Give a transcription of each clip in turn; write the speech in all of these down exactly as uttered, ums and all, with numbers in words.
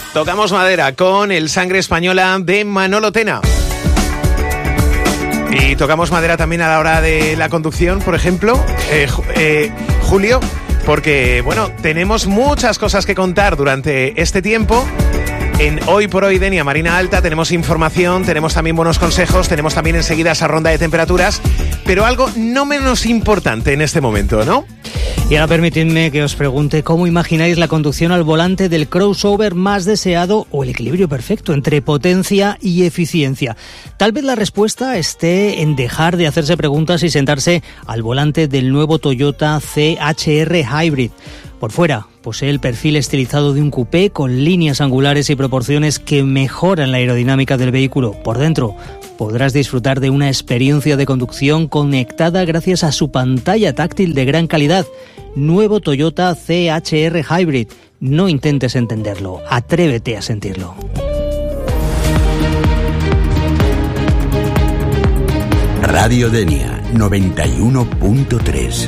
Tocamos madera con el Sangre Española de Manolo Tena. Y tocamos madera también a la hora de la conducción, por ejemplo, eh, eh, Julio, porque, bueno, tenemos muchas cosas que contar durante este tiempo. En Hoy por Hoy, Denia Marina Alta, tenemos información, tenemos también buenos consejos, tenemos también enseguida esa ronda de temperaturas, pero algo no menos importante en este momento, ¿no? Y ahora permitidme que os pregunte cómo imagináis la conducción al volante del crossover más deseado o el equilibrio perfecto entre potencia y eficiencia. Tal vez la respuesta esté en dejar de hacerse preguntas y sentarse al volante del nuevo Toyota C H R Hybrid. Por fuera, posee el perfil estilizado de un coupé con líneas angulares y proporciones que mejoran la aerodinámica del vehículo. Por dentro, podrás disfrutar de una experiencia de conducción conectada gracias a su pantalla táctil de gran calidad. Nuevo Toyota C H R Hybrid. No intentes entenderlo, atrévete a sentirlo. Radio Denia noventa y uno punto tres.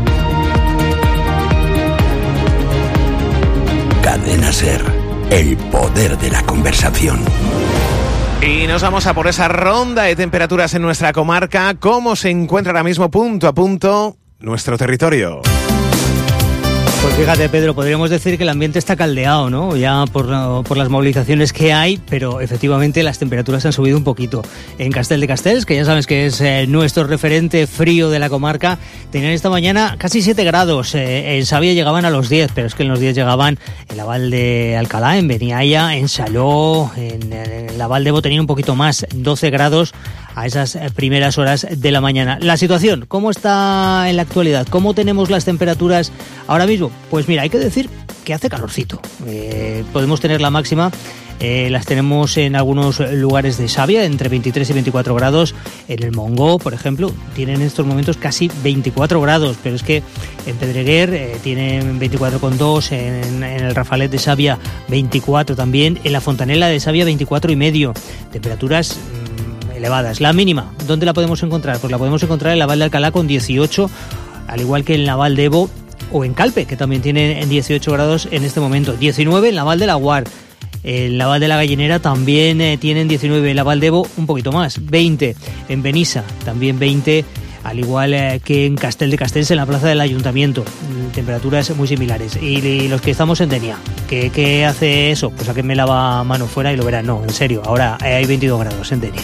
Cadena Ser, el poder de la conversación. Y nos vamos a por esa ronda de temperaturas en nuestra comarca. ¿Cómo se encuentra ahora mismo punto a punto nuestro territorio? Pues fíjate, Pedro, podríamos decir que el ambiente está caldeado, ¿no? Ya por, por las movilizaciones que hay, pero efectivamente las temperaturas han subido un poquito. En Castel de Castells, que ya sabes que es eh, nuestro referente frío de la comarca, tenían esta mañana casi siete grados. Eh, en Sabia llegaban a los diez, pero es que en los diez llegaban en la Val de Alcalá, en Beniaya, en Saló, en, en la Val de Bo tenían un poquito más, doce grados a esas primeras horas de la mañana. La situación, ¿cómo está en la actualidad? ¿Cómo tenemos las temperaturas ahora mismo? Pues mira, hay que decir que hace calorcito. Eh, podemos tener la máxima, eh, las tenemos en algunos lugares de Sabia, entre veintitrés y veinticuatro grados. En el Mongó, por ejemplo, tienen en estos momentos casi veinticuatro grados, pero es que en Pedreguer eh, tienen veinticuatro coma dos, en, en el Rafalet de Sabia veinticuatro también, en la Fontanela de Sabia veinticuatro y medio. Temperaturas mmm, elevadas. La mínima, ¿dónde la podemos encontrar? Pues la podemos encontrar en la Val de Alcalá con dieciocho, al igual que en la Val de Bo, o en Calpe, que también tiene en dieciocho grados en este momento. diecinueve en la Val de la Guar. En la Val de la Gallinera también eh, tienen diecinueve. En la Val de Bo un poquito más, veinte. En Benissa también veinte, al igual eh, que en Castel de Castells, en la plaza del Ayuntamiento. Temperaturas muy similares. Y, y los que estamos en Denia, ¿qué, qué hace eso? Pues a que me lava mano fuera y lo verán. No, en serio, ahora eh, hay veintidós grados en Denia.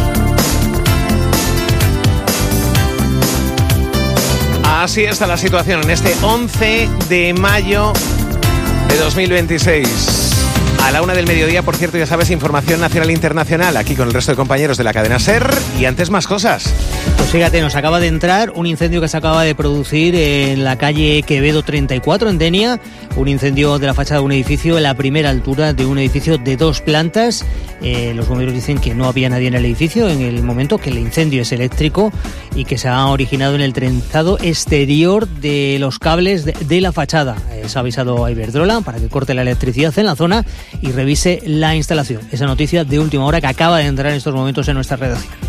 Así está la situación en este once de mayo de dos mil veintiséis. A la una del mediodía, por cierto, ya sabes, información nacional e internacional, aquí con el resto de compañeros de la cadena SER. Y antes, más cosas. Pues fíjate, nos acaba de entrar un incendio que se acaba de producir en la calle Quevedo treinta y cuatro, en Denia. Un incendio de la fachada de un edificio, en la primera altura de un edificio de dos plantas. Eh, los bomberos dicen que no había nadie en el edificio en el momento, que el incendio es eléctrico y que se ha originado en el trenzado exterior de los cables de, de la fachada. Eh, se ha avisado a Iberdrola para que corte la electricidad en la zona y revise la instalación. Esa noticia de última hora que acaba de entrar en estos momentos en nuestra redacción.